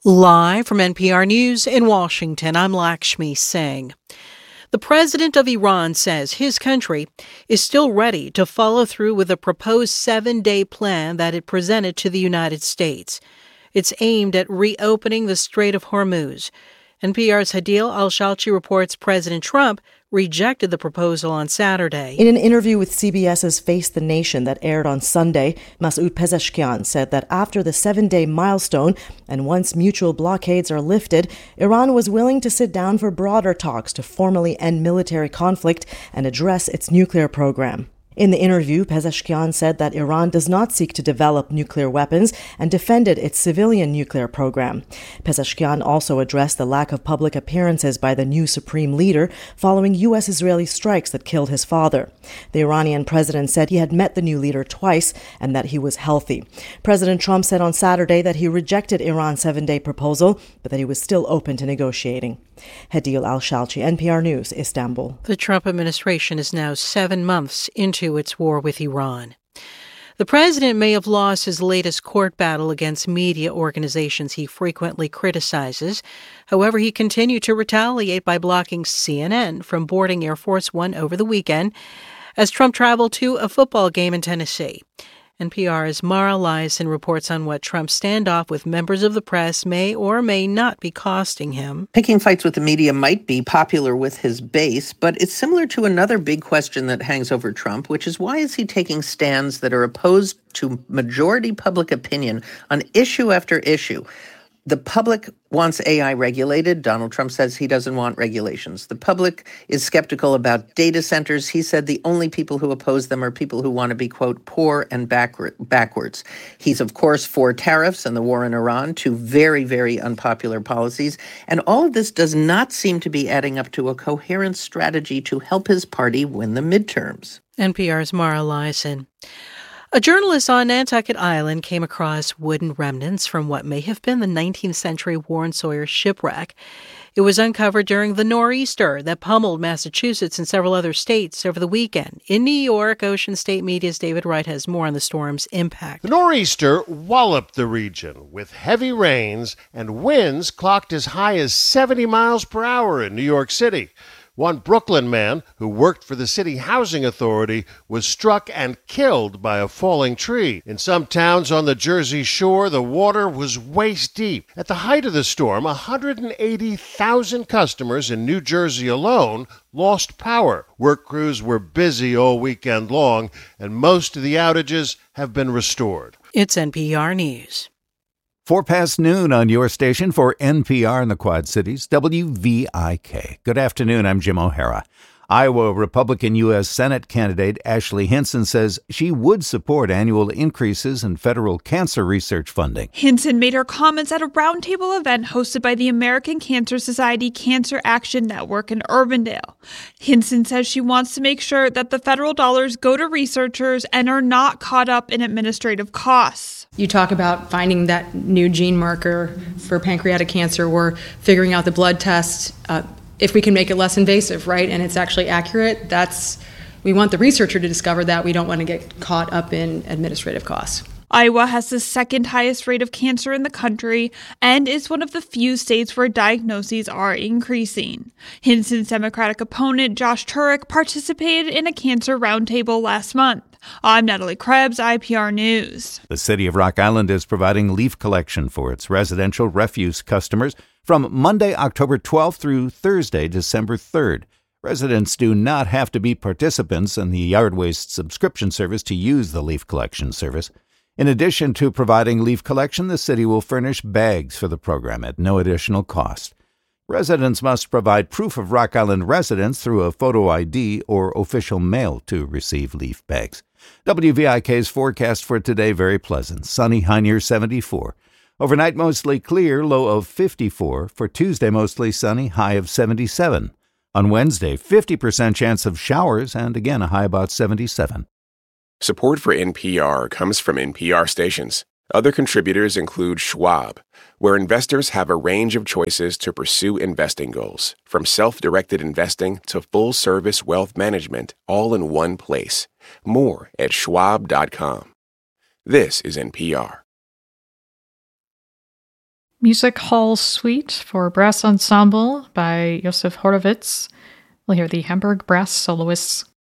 Live from NPR News in Washington, I'm Lakshmi Singh. The president of Iran says his country is still ready to follow through with a proposed 7-day plan that it presented to the United States. It's aimed at reopening the Strait of Hormuz. NPR's Hadeel Al-Shalchi reports President Trump rejected the proposal on Saturday. In an interview with CBS's Face the Nation that aired on Sunday, Masoud Pezeshkian said that after the 7-day milestone and once mutual blockades are lifted, Iran was willing to sit down for broader talks to formally end military conflict and address its nuclear program. In the interview, Pezeshkian said that Iran does not seek to develop nuclear weapons and defended its civilian nuclear program. Pezeshkian also addressed the lack of public appearances by the new supreme leader following U.S.-Israeli strikes that killed his father. The Iranian president said he had met the new leader twice and that he was healthy. President Trump said on Saturday that he rejected Iran's 7-day proposal, but that he was still open to negotiating. Hadeel Al-Shalchi, NPR News, Istanbul. The Trump administration is now 7 months into its war with Iran. The president may have lost his latest court battle against media organizations he frequently criticizes. However, he continued to retaliate by blocking CNN from boarding Air Force One over the weekend as Trump traveled to a football game in Tennessee. NPR's Mara Liasson reports on what Trump's standoff with members of the press may or may not be costing him. Picking fights with the media might be popular with his base, but it's similar to another big question that hangs over Trump, which is why is he taking stands that are opposed to majority public opinion on issue after issue? The public wants AI regulated. Donald Trump says he doesn't want regulations. The public is skeptical about data centers. He said the only people who oppose them are people who want to be, quote, poor and backwards. He's, of course, for tariffs and the war in Iran, two very, very unpopular policies. And all of this does not seem to be adding up to a coherent strategy to help his party win the midterms. NPR's Mara Liasson. A journalist on Nantucket Island came across wooden remnants from what may have been the 19th century Warren Sawyer shipwreck. It was uncovered during the nor'easter that pummeled Massachusetts and several other states over the weekend. In New York, Ocean State Media's David Wright has more on the storm's impact. The nor'easter walloped the region with heavy rains and winds clocked as high as 70 miles per hour in New York City. One Brooklyn man who worked for the city housing authority was struck and killed by a falling tree. In some towns on the Jersey Shore, the water was waist deep. At the height of the storm, 180,000 customers in New Jersey alone lost power. Work crews were busy all weekend long, and most of the outages have been restored. It's NPR News. 4 past noon on your station for NPR in the Quad Cities, WVIK. Good afternoon, I'm Jim O'Hara. Iowa Republican U.S. Senate candidate Ashley Hinson says she would support annual increases in federal cancer research funding. Hinson made her comments at a roundtable event hosted by the American Cancer Society Cancer Action Network in Urbandale. Hinson says she wants to make sure that the federal dollars go to researchers and are not caught up in administrative costs. You talk about finding that new gene marker for pancreatic cancer or figuring out the blood test. If we can make it less invasive, right, and it's actually accurate, we want the researcher to discover that. We don't want to get caught up in administrative costs. Iowa has the second highest rate of cancer in the country and is one of the few states where diagnoses are increasing. Hinson's Democratic opponent, Josh Turek, participated in a cancer roundtable last month. I'm Natalie Krebs, IPR News. The city of Rock Island is providing leaf collection for its residential refuse customers from Monday, October 12th through Thursday, December 3rd. Residents do not have to be participants in the yard waste subscription service to use the leaf collection service. In addition to providing leaf collection, the city will furnish bags for the program at no additional cost. Residents must provide proof of Rock Island residence through a photo ID or official mail to receive leaf bags. WVIK's forecast for today, very pleasant. Sunny, high near 74. Overnight, mostly clear, low of 54. For Tuesday, mostly sunny, high of 77. On Wednesday, 50% chance of showers, and again, a high about 77. Support for NPR comes from NPR stations. Other contributors include Schwab, where investors have a range of choices to pursue investing goals, from self-directed investing to full-service wealth management, all in one place. More at schwab.com. This is NPR. Music Hall Suite for Brass Ensemble by Josef Horowitz. We'll hear the Hamburg Brass Soloists